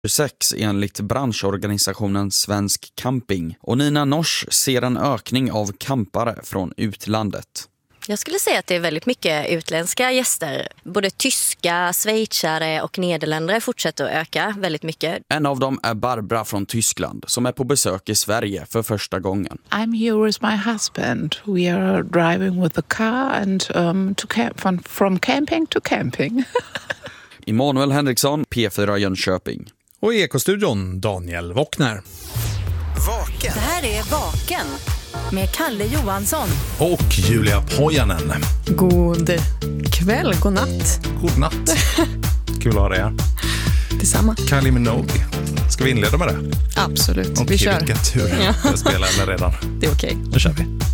2026 enligt branschorganisationen Svensk Camping. Och Nina Nors ser en ökning av campare från utlandet. Jag skulle säga att det är väldigt mycket utländska gäster. Både tyska, schweizare och nederländare fortsätter att öka väldigt mycket. En av dem är Barbara från Tyskland som är på besök i Sverige för första gången. I'm here with my husband. We are driving with the car and from camping to camping. Emanuel Henriksson, P4 Jönköping. Och i Ekostudion, Daniel Wockner. Vaken. Det här är Vaken med Kalle Johansson Och Julia Pojanen. God kväll, god natt. God natt. Kul att ha dig här. Detsamma. Kylie Minogue. Ska vi inleda med det? Absolut, Okej, vi kör. Vilka tur. Jag spelar eller redan. Det är okej. Nu kör vi.